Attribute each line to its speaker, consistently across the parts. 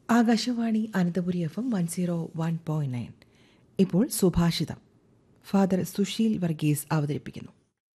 Speaker 1: Akashvani Ananthapuri FM 101.9. ഇപ്പോൾ സുഭാഷിതം. Father Sushil Varghese അവതരിപ്പിക്കുന്നു.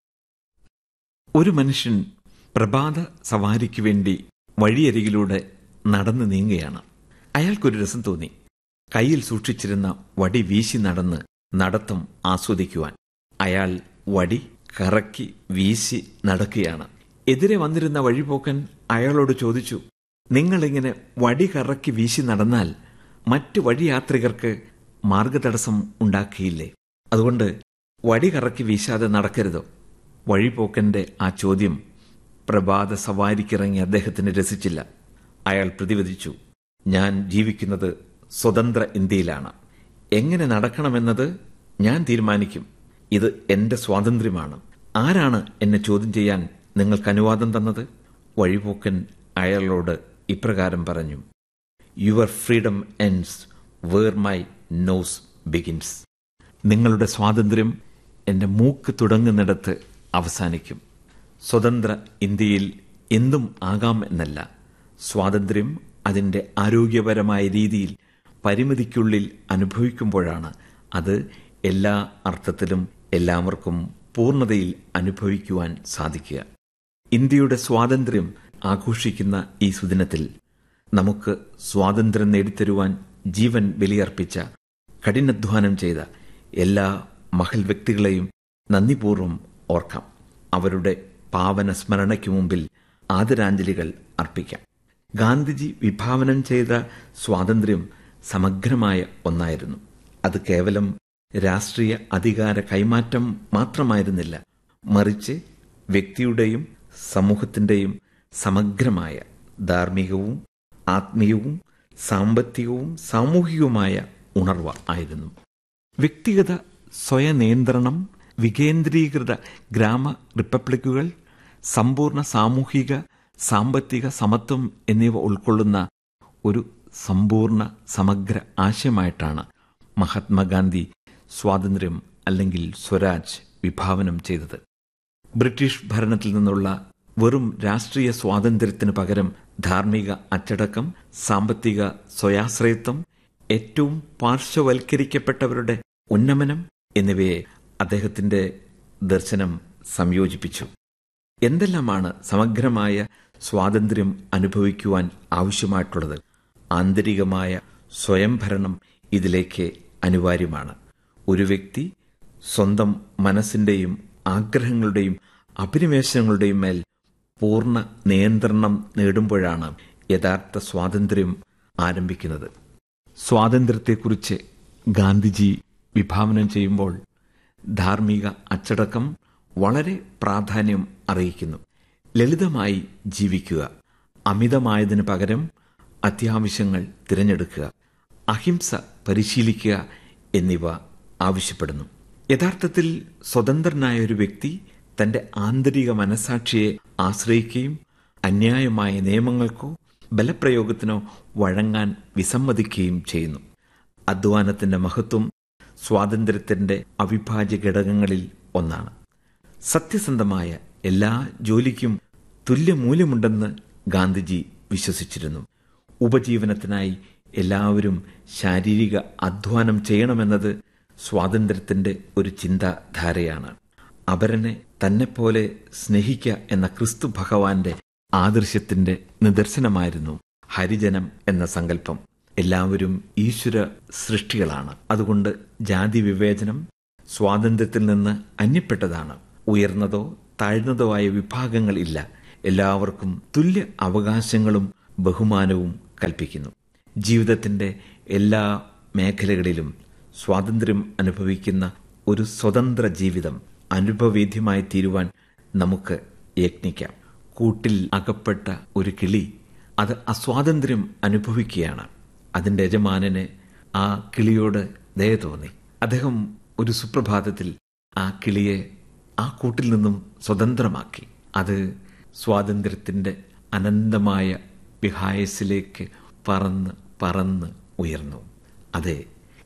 Speaker 2: ഒരു മനുഷ്യൻ പ്രഭാത സവാരിക്ക് വേണ്ടി വഴിയരികിലൂടെ നടന്നു നീങ്ങുകയാണ്. അയാൾക്കൊരു രസം തോന്നി. കയ്യിൽ സൂക്ഷിച്ചിരുന്ന വടി വീശി നടന്ന് നടത്തം ആസ്വദിക്കുവാൻ. അയാൾ വടി കറക്കി വീശി നടക്കുകയാണ്. എതിരെ വന്നിരുന്ന വഴിപോക്കൻ അയാളോട് ചോദിച്ചു, നിങ്ങളിങ്ങനെ വടി കറക്കി വീശി നടന്നാൽ മറ്റു വഴിയാത്രികർക്ക് മാർഗതടസ്സം ഉണ്ടാക്കിയില്ലേ? അതുകൊണ്ട് വടി കറക്കി വീശാതെ നടക്കരുതോ? വഴിപോക്കന്റെ ആ ചോദ്യം പ്രഭാത സവാരിക്കിറങ്ങി അദ്ദേഹത്തിന് രസിച്ചില്ല. അയാൾ പ്രതിവദിച്ചു, ഞാൻ ജീവിക്കുന്നത് സ്വതന്ത്ര ഇന്ത്യയിലാണ്. എങ്ങനെ നടക്കണമെന്നത് ഞാൻ തീരുമാനിക്കും. ഇത് എന്റെ സ്വാതന്ത്ര്യമാണ്. ആരാണ് എന്നെ ചോദ്യം ചെയ്യാൻ നിങ്ങൾക്ക് അനുവാദം തന്നത്? വഴിപോക്കൻ അയാളോട് ഇപ്രകാരം പറഞ്ഞു, your freedom ends where my nose begins. നിങ്ങളുടെ സ്വാതന്ത്ര്യം എൻ്റെ മൂക്ക് തുടങ്ങുന്നിടത്ത് അവസാനിക്കും. സ്വതന്ത്ര ഇന്ത്യയിൽ എന്തും ആകാം എന്നല്ല, സ്വാതന്ത്ര്യം അതിൻ്റെ ആരോഗ്യപരമായ രീതിയിൽ പരിമിതിക്കുള്ളിൽ അനുഭവിക്കുമ്പോഴാണ് അത് എല്ലാ അർത്ഥത്തിലും എല്ലാവർക്കും പൂർണ്ണതയിൽ അനുഭവിക്കുവാൻ സാധിക്കുക. ഇന്ത്യയുടെ സ്വാതന്ത്ര്യം ആഘോഷിക്കുന്ന ഈ സുദിനത്തിൽ നമുക്ക് സ്വാതന്ത്ര്യം നേടിത്തരുവാൻ ജീവൻ ബലിയർപ്പിച്ച, കഠിനാധ്വാനം ചെയ്ത എല്ലാ മഹൽ വ്യക്തികളെയും നന്ദിപൂർവ്വം ഓർക്കാം. അവരുടെ പാവന സ്മരണയ്ക്കു മുമ്പിൽ ആദരാഞ്ജലികൾ അർപ്പിക്കാം. ഗാന്ധിജി വിഭാവനം ചെയ്ത സ്വാതന്ത്ര്യം സമഗ്രമായ ഒന്നായിരുന്നു. അത് കേവലം രാഷ്ട്രീയ അധികാര കൈമാറ്റം മാത്രമായിരുന്നില്ല, മറിച്ച് വ്യക്തിയുടെയും സമൂഹത്തിന്റെയും സമഗ്രമായ ധാർമ്മികവും ആത്മീയവും സാമ്പത്തികവും സാമൂഹികവുമായ ഉണർവ് ആയിരുന്നു. വ്യക്തിഗത സ്വയനിയന്ത്രണം, വികേന്ദ്രീകൃത ഗ്രാമ റിപ്പബ്ലിക്കുകൾ, സമ്പൂർണ്ണ സാമൂഹിക സാമ്പത്തിക സമത്വം എന്നിവ ഉൾക്കൊള്ളുന്ന ഒരു സമ്പൂർണ്ണ സമഗ്ര ആശയമായിട്ടാണ് മഹാത്മാഗാന്ധി സ്വാതന്ത്ര്യം അല്ലെങ്കിൽ സ്വരാജ് വിഭാവനം ചെയ്തത്. ബ്രിട്ടീഷ് ഭരണത്തിൽ നിന്നുള്ള വെറും രാഷ്ട്രീയ സ്വാതന്ത്ര്യത്തിന് പകരം ധാർമ്മിക അച്ചടക്കം, സാമ്പത്തിക സ്വയാശ്രയത്വം, ഏറ്റവും പാർശ്വവൽക്കരിക്കപ്പെട്ടവരുടെ ഉന്നമനം എന്നിവയെ അദ്ദേഹത്തിന്റെ ദർശനം സംയോജിപ്പിച്ചു. എന്തെല്ലാമാണ് സമഗ്രമായ സ്വാതന്ത്ര്യം അനുഭവിക്കുവാൻ ആവശ്യമായിട്ടുള്ളത്? ആന്തരികമായ സ്വയംഭരണം ഇതിലേക്ക് അനിവാര്യമാണ്. ഒരു വ്യക്തി സ്വന്തം മനസ്സിന്റെയും ആഗ്രഹങ്ങളുടെയും അഭിനിവേശങ്ങളുടെയും മേൽ പൂർണ്ണ നിയന്ത്രണം നേടുമ്പോഴാണ് യഥാർത്ഥ സ്വാതന്ത്ര്യം ആരംഭിക്കുന്നത്. സ്വാതന്ത്ര്യത്തെക്കുറിച്ച് ഗാന്ധിജി വിഭാവനം ചെയ്യുമ്പോൾ ധാർമ്മിക അച്ചടക്കം വളരെ പ്രാധാന്യം അറിയിക്കുന്നു. ലളിതമായി ജീവിക്കുക, അമിതമായതിനു പകരം അത്യാവശ്യങ്ങൾ തിരഞ്ഞെടുക്കുക, അഹിംസ പരിശീലിക്കുക എന്നിവ ആവശ്യപ്പെടുന്നു. യഥാർത്ഥത്തിൽ സ്വതന്ത്രനായ ഒരു വ്യക്തി തന്റെ ആന്തരിക മനസാക്ഷിയെ ആശ്രയിക്കുകയും അന്യായമായ നിയമങ്ങൾക്കോ ബലപ്രയോഗത്തിനോ വഴങ്ങാൻ വിസമ്മതിക്കുകയും ചെയ്യുന്നു. അധ്വാനത്തിന്റെ മഹത്വം സ്വാതന്ത്ര്യത്തിന്റെ അവിഭാജ്യ ഘടകങ്ങളിൽ ഒന്നാണ്. സത്യസന്ധമായ എല്ലാ ജോലിക്കും തുല്യമൂല്യമുണ്ടെന്ന് ഗാന്ധിജി വിശ്വസിച്ചിരുന്നു. ഉപജീവനത്തിനായി എല്ലാവരും ശാരീരിക അധ്വാനം ചെയ്യണമെന്നത് സ്വാതന്ത്ര്യത്തിന്റെ ഒരു ചിന്താധാരയാണ്. അപരനെ തന്നെപ്പോലെ സ്നേഹിക്കുക എന്ന ക്രിസ്തു ഭഗവാന്റെ ആദർശത്തിന്റെ നിദർശനമായിരുന്നു ഹരിജനം എന്ന സങ്കല്പം. എല്ലാവരും ഈശ്വര സൃഷ്ടികളാണ്. അതുകൊണ്ട് ജാതി വിവേചനം സ്വാതന്ത്ര്യത്തിൽ നിന്ന് അന്യപ്പെട്ടതാണ്. ഉയർന്നതോ താഴ്ന്നതോ ആയ വിഭാഗങ്ങൾ ഇല്ല. എല്ലാവർക്കും തുല്യ അവകാശങ്ങളും ബഹുമാനവും കൽപ്പിക്കുന്നു. ജീവിതത്തിന്റെ എല്ലാ മേഖലകളിലും സ്വാതന്ത്ര്യം അനുഭവിക്കുന്ന ഒരു സ്വതന്ത്ര ജീവിതം അനുഭവവേദ്യമായി തീരുവാൻ നമുക്ക് യത്നിക്കാം. കൂട്ടിൽ അകപ്പെട്ട ഒരു കിളി അത് അസ്വാതന്ത്ര്യം അനുഭവിക്കുകയാണ്. അതിന്റെ യജമാനന് ആ കിളിയോട് ദയ തോന്നി. അദ്ദേഹം ഒരു സുപ്രഭാതത്തിൽ ആ കിളിയെ ആ കൂട്ടിൽ നിന്നും സ്വതന്ത്രമാക്കി. അത് സ്വാതന്ത്ര്യത്തിന്റെ അനന്തമായ വിഹായസിലേക്ക് പറന്ന് പറന്ന് ഉയർന്നു. അതെ,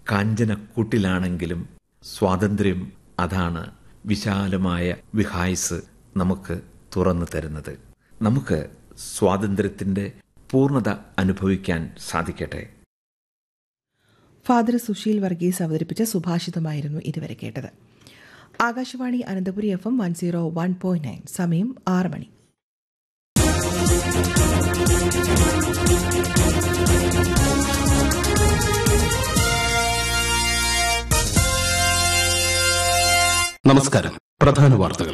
Speaker 2: കാഞ്ചനക്കൂട്ടിലാണെങ്കിലും സ്വാതന്ത്ര്യം അതാണ് വിശാലമായ വിഹായസ് നമുക്ക് തുറന്നു തരുന്നത്. നമുക്ക് സ്വാതന്ത്ര്യത്തിന്റെ പൂർണ്ണത അനുഭവിക്കാൻ സാധിക്കട്ടെ.
Speaker 1: ഫാദർ സുശീൽ വർഗീസ് അവതരിപ്പിച്ച സുഭാഷിതമായിരുന്നു ഇതുവരെ കേട്ടത്. ആകാശവാണി അനന്തപുരി FM 101.9. സമയം 6 മണി.
Speaker 3: നമസ്കാരം. പ്രധാന വാർത്തകൾ.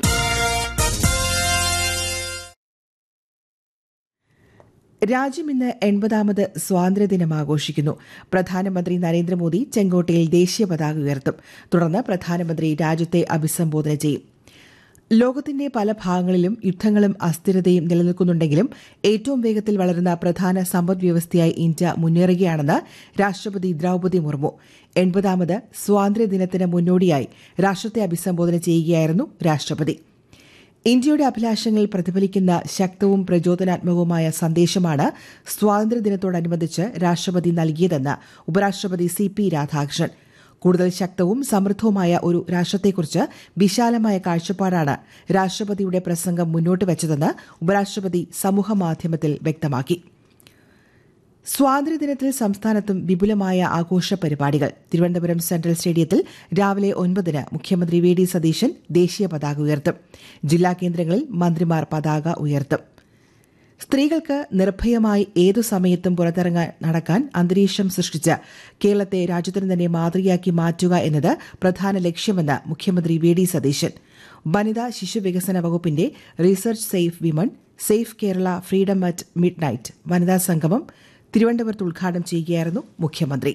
Speaker 1: രാജ്യം ഇന്ന് 80ാമത് സ്വാതന്ത്ര്യദിനം ആഘോഷിക്കുന്നു. പ്രധാനമന്ത്രി നരേന്ദ്രമോദി ചെങ്കോട്ടയിൽ ദേശീയ പതാക ഉയർത്തും. തുടർന്ന് പ്രധാനമന്ത്രി രാജ്യത്തെ അഭിസംബോധന ചെയ്യും. ലോകത്തിന്റെ പല ഭാഗങ്ങളിലും യുദ്ധങ്ങളും അസ്ഥിരതയും നിലനിൽക്കുന്നുണ്ടെങ്കിലും ഏറ്റവും വേഗത്തിൽ വളരുന്ന പ്രധാന സമ്പദ്വ്യവസ്ഥയായി ഇന്ത്യ മുന്നേറുകയാണെന്ന് രാഷ്ട്രപതി ദ്രൌപദി മുർമു 80ാമത് സ്വാതന്ത്ര്യദിനത്തിന് മുന്നോടിയായി രാഷ്ട്രത്തെ അഭിസംബോധന ചെയ്യുകയായിരുന്നു രാഷ്ട്രപതി. ഇന്ത്യയുടെ അഭിലാഷങ്ങൾ പ്രതിഫലിക്കുന്ന ശക്തവും പ്രചോദനാത്മകവുമായ സന്ദേശമാണ് സ്വാതന്ത്ര്യദിനത്തോടനുബന്ധിച്ച് രാഷ്ട്രപതി നൽകിയതെന്ന് ഉപരാഷ്ട്രപതി CP രാധാകൃഷ്ണൻ. കൂടുതൽ ശക്തവും സമൃദ്ധവുമായ ഒരു രാഷ്ട്രത്തെക്കുറിച്ച് വിശാലമായ കാഴ്ചപ്പാടാണ് രാഷ്ട്രപതിയുടെ പ്രസംഗം മുന്നോട്ട് വച്ചതെന്ന് ഉപരാഷ്ട്രപതി സമൂഹമാധ്യമത്തിൽ വ്യക്തമാക്കി. സ്വാതന്ത്ര്യദിനത്തിൽ സംസ്ഥാനത്തും വിപുലമായ ആഘോഷ പരിപാടികൾ. തിരുവനന്തപുരം സെൻട്രൽ സ്റ്റേഡിയത്തിൽ രാവിലെ 9-ന് മുഖ്യമന്ത്രി VD സതീശൻ ദേശീയ പതാക ഉയർത്തും. ജില്ലാ കേന്ദ്രങ്ങളിൽ മന്ത്രിമാർ പതാക ഉയർത്തും. സ്ത്രീകൾക്ക് നിർഭയമായി ഏതു സമയത്തും പുറത്തിറങ്ങാൻ നടക്കാൻ അന്തരീക്ഷം സൃഷ്ടിച്ച് കേരളത്തെ രാജ്യത്തിന് തന്നെ മാതൃകയാക്കി മാറ്റുക എന്നത് പ്രധാന ലക്ഷ്യമെന്ന് മുഖ്യമന്ത്രി VD സതീശൻ. വനിതാ ശിശു വികസന വകുപ്പിന്റെ research safe women safe Kerala freedom at mid night വനിതാ സംഗമം തിരുവനന്തപുരത്ത് ഉദ്ഘാടനം ചെയ്യുകയായിരുന്നു മുഖ്യമന്ത്രി.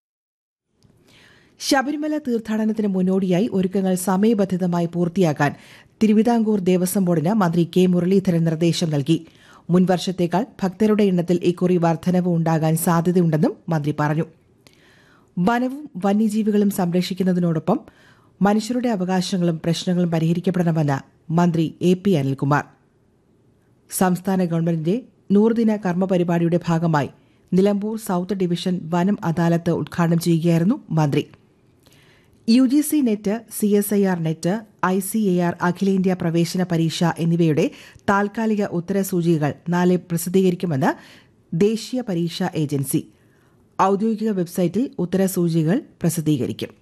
Speaker 1: ശബരിമല തീർത്ഥാടനത്തിന് മുന്നോടിയായി ഒരുക്കങ്ങൾ സമയബന്ധിതമായി പൂർത്തിയാക്കാൻ തിരുവിതാംകൂർ ദേവസ്വം ബോർഡിന് മന്ത്രി K മുരളീധരൻ നിർദ്ദേശം നൽകി. മുൻവർഷത്തേക്കാൾ ഭക്തരുടെ എണ്ണത്തിൽ ഇക്കുറി വർധനവ് ഉണ്ടാകാൻ സാധ്യതയുണ്ടെന്നും മന്ത്രി പറഞ്ഞു. വനവും വന്യജീവികളും സംരക്ഷിക്കുന്നതിനോടൊപ്പം മനുഷ്യരുടെ അവകാശങ്ങളും പ്രശ്നങ്ങളും പരിഹരിക്കപ്പെടണമെന്ന് മന്ത്രി AP അനിൽകുമാർ. സംസ്ഥാന ഗവൺമെന്റിന്റെ 100-ദിന കർമ്മപരിപാടിയുടെ ഭാഗമായി നിലമ്പൂർ സൌത്ത് ഡിവിഷൻ വനം അദാലത്ത് ഉദ്ഘാടനം ചെയ്യുകയായിരുന്നു മന്ത്രി. UGC net, CSIR net, ICAR അഖിലേന്ത്യാ പ്രവേശന പരീക്ഷ എന്നിവയുടെ താൽക്കാലിക ഉത്തരസൂചികകൾ നാളെ പ്രസിദ്ധീകരിക്കുമെന്ന് ദേശീയ പരീക്ഷാ ഏജൻസി. ഔദ്യോഗിക വെബ്സൈറ്റിൽ ഉത്തരസൂചികകൾ പ്രസിദ്ധീകരിക്കും.